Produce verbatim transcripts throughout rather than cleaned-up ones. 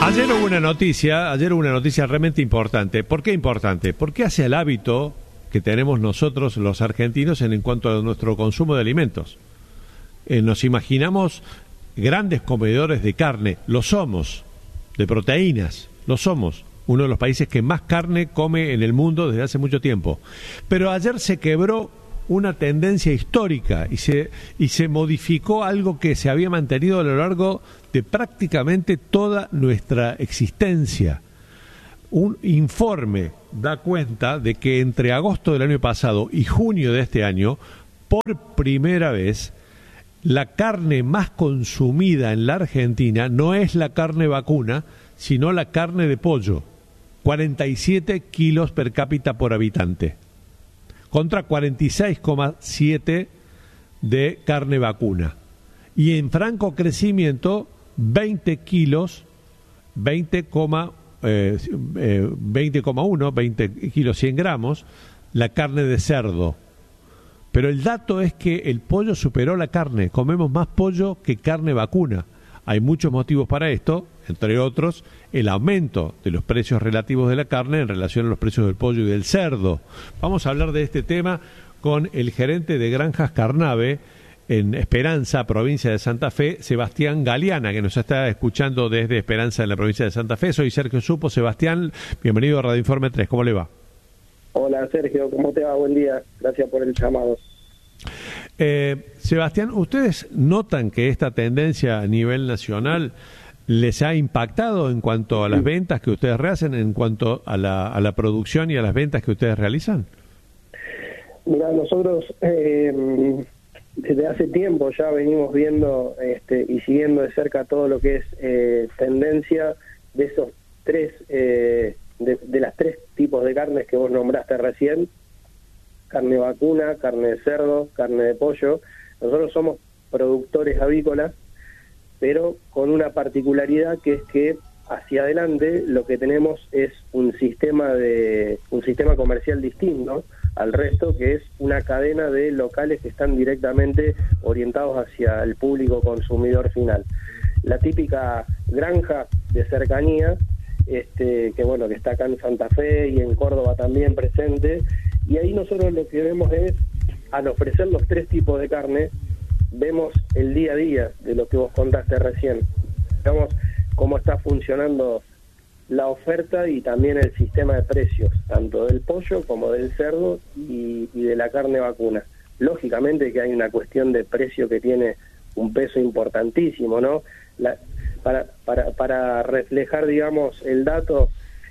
Ayer hubo una noticia, ayer hubo una noticia realmente importante. ¿Por qué importante? Porque hace el hábito que tenemos nosotros los argentinos en, en cuanto a nuestro consumo de alimentos. Eh, nos imaginamos grandes comedores de carne, lo somos, de proteínas, lo somos. Uno de los países que más carne come en el mundo desde hace mucho tiempo. Pero ayer se quebró una tendencia histórica y se, y se modificó algo que se había mantenido a lo largo de prácticamente toda nuestra existencia. Un informe da cuenta de que entre agosto del año pasado y junio de este año, por primera vez, la carne más consumida en la Argentina no es la carne vacuna, sino la carne de pollo. cuarenta y siete kilos per cápita por habitante, contra cuarenta y seis coma siete de carne vacuna. Y en franco crecimiento, veinte kilos, veinte coma uno, veinte kilos cien gramos, la carne de cerdo. Pero el dato es que el pollo superó la carne, comemos más pollo que carne vacuna. Hay muchos motivos para esto, entre otros, el aumento de los precios relativos de la carne en relación a los precios del pollo y del cerdo. Vamos a hablar de este tema con el gerente de Granjas Carnave en Esperanza, provincia de Santa Fe, Sebastián Galeana, que nos está escuchando desde Esperanza en la provincia de Santa Fe. Soy Sergio Supo. Sebastián, bienvenido a Radio Informe tres. ¿Cómo le va? Hola Sergio, ¿cómo te va? Buen día. Gracias por el llamado. Eh, Sebastián, ¿ustedes notan que esta tendencia a nivel nacional les ha impactado en cuanto a las ventas que ustedes realizan, en cuanto a la, a la producción y a las ventas que ustedes realizan? Mira, nosotros eh, desde hace tiempo ya venimos viendo este, y siguiendo de cerca todo lo que es eh, tendencia de esos tres, eh, de, de las tres tipos de carnes que vos nombraste recién: carne vacuna, carne de cerdo, carne de pollo. Nosotros somos productores avícolas, pero con una particularidad, que es que hacia adelante lo que tenemos es un sistema de un sistema comercial distinto al resto, que es una cadena de locales que están directamente orientados hacia el público consumidor final. La típica granja de cercanía, este, que bueno, que está acá en Santa Fe y en Córdoba también presente, y ahí nosotros lo que vemos es, al ofrecer los tres tipos de carne, vemos el día a día de lo que vos contaste recién. Vemos cómo está funcionando la oferta y también el sistema de precios, tanto del pollo como del cerdo y, y de la carne vacuna. Lógicamente que hay una cuestión de precio que tiene un peso importantísimo, ¿no? La, para, para, para reflejar, digamos, el dato,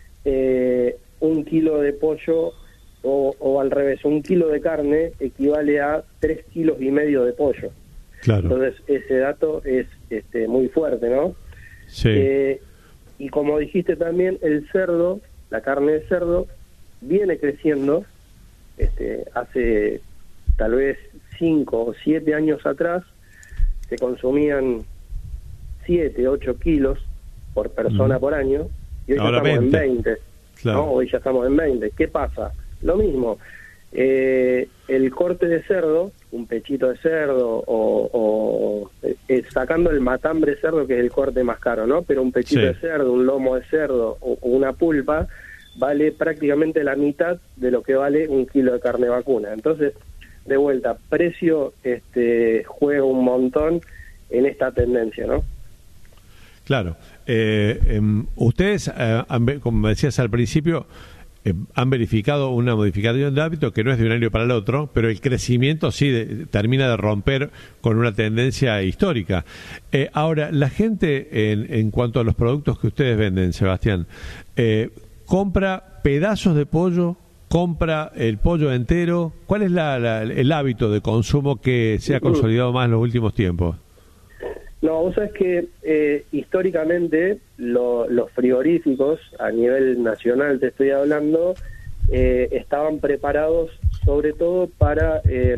eh, un kilo de pollo O, o al revés, un kilo de carne equivale a tres kilos y medio de pollo. Claro. Entonces ese dato es este, muy fuerte, ¿no? Sí. Eh, y como dijiste también, el cerdo, la carne de cerdo, viene creciendo. Este, hace tal vez cinco o siete años atrás se consumían siete, ocho kilos por persona mm. por año, y hoy Ahora ya estamos veinte. en veinte. Claro. ¿No? Hoy ya estamos en veinte. ¿Qué pasa? Lo mismo, eh, el corte de cerdo, un pechito de cerdo, o, o eh, sacando el matambre de cerdo, que es el corte más caro, ¿no? Pero un pechito sí. de cerdo, un lomo de cerdo o, o una pulpa, vale prácticamente la mitad de lo que vale un kilo de carne vacuna. Entonces, de vuelta, precio este, juega un montón en esta tendencia, ¿no? Claro. Eh, eh, ustedes, eh, han, como decías al principio, Eh, han verificado una modificación de hábito que no es de un año para el otro, pero el crecimiento sí de, termina de romper con una tendencia histórica. Eh, ahora, la gente, en, en cuanto a los productos que ustedes venden, Sebastián, eh, ¿compra pedazos de pollo? ¿Compra el pollo entero? ¿Cuál es la, la, el hábito de consumo que se ha consolidado más en los últimos tiempos? No, vos sabés que eh, históricamente lo, los frigoríficos, a nivel nacional te estoy hablando, eh, estaban preparados sobre todo para eh,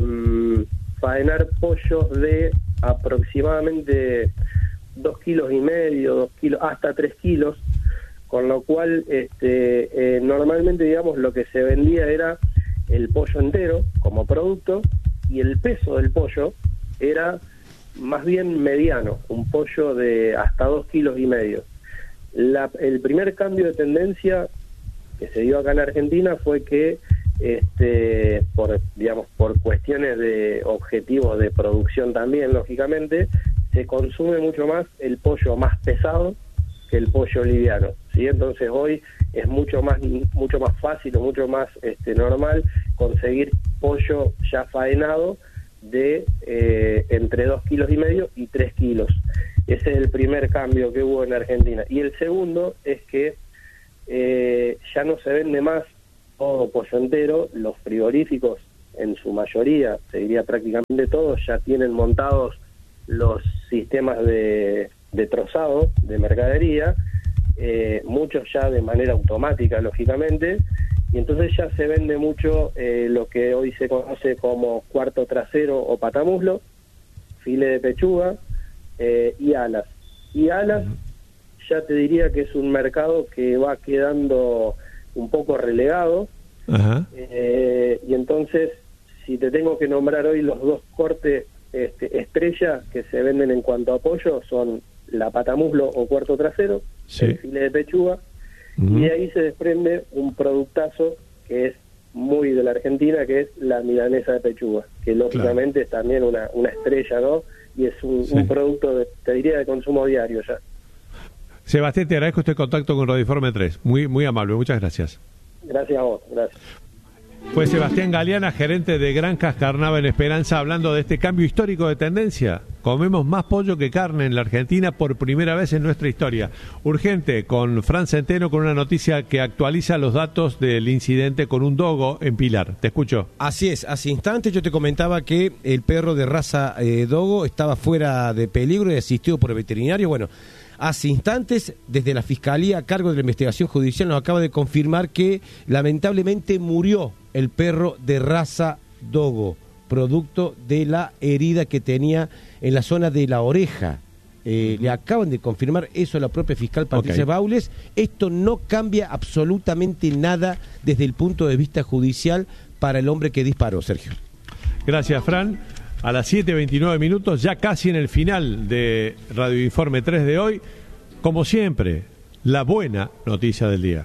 faenar pollos de aproximadamente dos kilos y medio, dos kilos, hasta tres kilos, con lo cual este, eh, normalmente, digamos, lo que se vendía era el pollo entero como producto, y el peso del pollo era más bien mediano, un pollo de hasta dos kilos y medio. La, el primer cambio de tendencia que se dio acá en Argentina fue que este por digamos por cuestiones de objetivos de producción también, lógicamente, se consume mucho más el pollo más pesado que el pollo liviano, ¿sí? Entonces hoy es mucho más mucho más fácil o mucho más este normal conseguir pollo ya faenado de eh, entre dos kilos y medio y tres kilos. Ese es el primer cambio que hubo en Argentina. Y el segundo es que eh, ya no se vende más todo pollo entero. Los frigoríficos, en su mayoría, se diría prácticamente todos, ya tienen montados los sistemas de, de trozado de mercadería, eh, muchos ya de manera automática, lógicamente, y entonces ya se vende mucho eh, lo que hoy se conoce como cuarto trasero o patamuslo, filé de pechuga eh, y alas. Y alas, ya te diría que es un mercado que va quedando un poco relegado. Ajá. Eh, y entonces, si te tengo que nombrar hoy los dos cortes este, estrella que se venden en cuanto a pollo, son la patamuslo o cuarto trasero, sí, el filé de pechuga, uh-huh, y de ahí se desprende un productazo que es muy de la Argentina, que es la milanesa de pechuga, que lógicamente, claro, es también una, una estrella, ¿no? Y es un, sí, un producto, de, te diría, de consumo diario ya. Sebastián, te agradezco este contacto con Radio Informe tres. Muy, muy amable, muchas gracias. Gracias a vos, gracias. Fue Sebastián Galeana, gerente de Granjas Carnava en Esperanza, hablando de este cambio histórico de tendencia. Comemos más pollo que carne en la Argentina por primera vez en nuestra historia. Urgente, con Fran Centeno, con una noticia que actualiza los datos del incidente con un dogo en Pilar. Te escucho. Así es, hace instantes yo te comentaba que el perro de raza eh, dogo estaba fuera de peligro y asistido por el veterinario. Bueno, hace instantes, desde la Fiscalía a cargo de la investigación judicial, nos acaba de confirmar que lamentablemente murió el perro de raza dogo, producto de la herida que tenía en la zona de la oreja. Eh, le acaban de confirmar eso a la propia fiscal Patricia okay. Baules. Esto no cambia absolutamente nada desde el punto de vista judicial para el hombre que disparó, Sergio. Gracias, Fran. A las siete veintinueve minutos, ya casi en el final de Radio Informe tres de hoy, como siempre, la buena noticia del día.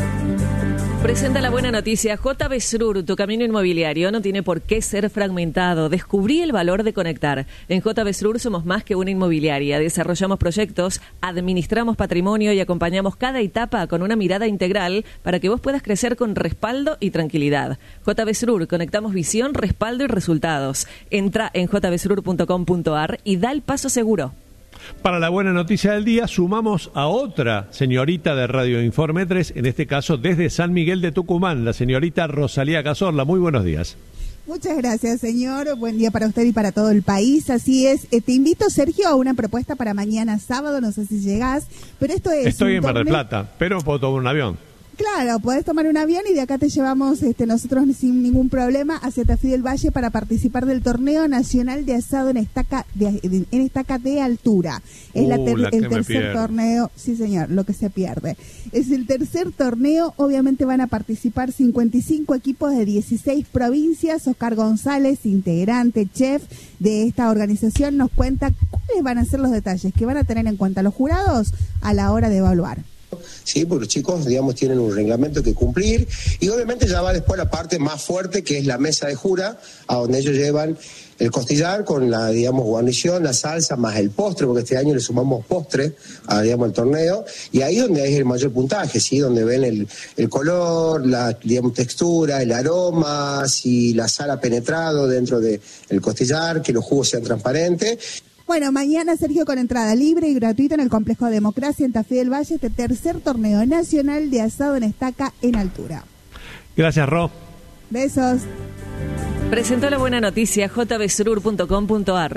Presenta la buena noticia. J B Srur, tu camino inmobiliario no tiene por qué ser fragmentado. Descubrí el valor de conectar. En J B Srur somos más que una inmobiliaria. Desarrollamos proyectos, administramos patrimonio y acompañamos cada etapa con una mirada integral para que vos puedas crecer con respaldo y tranquilidad. J B Srur, conectamos visión, respaldo y resultados. Entra en j b srur punto com punto a r y da el paso seguro. Para la buena noticia del día, sumamos a otra señorita de Radio Informe tres, en este caso desde San Miguel de Tucumán, la señorita Rosalía Cazorla. Muy buenos días. Muchas gracias, señor. Buen día para usted y para todo el país. Así es. Eh, te invito, Sergio, a una propuesta para mañana sábado. No sé si llegás, pero esto es... Estoy en Mar del Plata, pero puedo tomar un avión. Claro, podés tomar un avión y de acá te llevamos este, nosotros sin ningún problema hacia Tafí del Valle para participar del Torneo Nacional de Asado en estaca de, en estaca de altura. Es uh, la ter, la el tercer torneo, sí señor, lo que se pierde. Es el tercer torneo, obviamente van a participar cincuenta y cinco equipos de dieciséis provincias. Oscar González, integrante, chef de esta organización, nos cuenta cuáles van a ser los detalles que van a tener en cuenta los jurados a la hora de evaluar. Sí, porque los chicos, digamos, tienen un reglamento que cumplir y obviamente ya va después la parte más fuerte que es la mesa de jura, a donde ellos llevan el costillar con la, digamos, guarnición, la salsa, más el postre, porque este año le sumamos postre a, digamos, al torneo, y ahí donde hay el mayor puntaje, ¿sí? Donde ven el, el color, la, digamos, textura, el aroma, si la sal ha penetrado dentro del costillar, que los jugos sean transparentes. Bueno, mañana, Sergio, con entrada libre y gratuita en el Complejo Democracia en Tafí del Valle, este tercer torneo nacional de asado en estaca en altura. Gracias, Ro. Besos. Presentó la buena noticia j b srur punto com punto a r.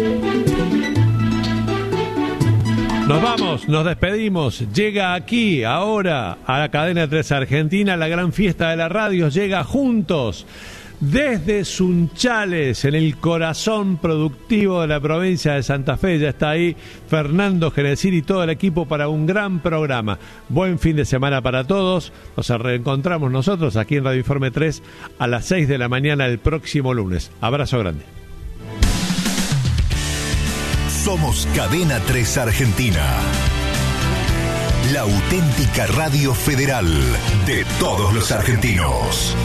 Nos vamos, nos despedimos. Llega aquí, ahora, a la cadena tres Argentina, la gran fiesta de la radio. Llega juntos. Desde Sunchales, en el corazón productivo de la provincia de Santa Fe, ya está ahí Fernando Genesir y todo el equipo para un gran programa. Buen fin de semana para todos. Nos reencontramos nosotros aquí en Radio Informe tres a las seis de la mañana el próximo lunes. Abrazo grande. Somos Cadena tres Argentina. La auténtica radio federal de todos los argentinos.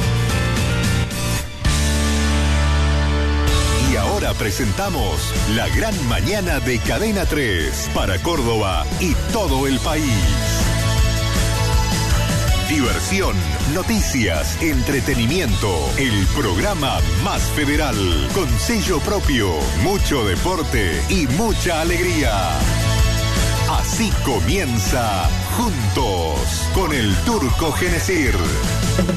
Y ahora presentamos La Gran Mañana de Cadena tres para Córdoba y todo el país. Diversión, noticias, entretenimiento, el programa más federal, con sello propio, mucho deporte y mucha alegría. Así comienza Juntos con el Turco Genesir.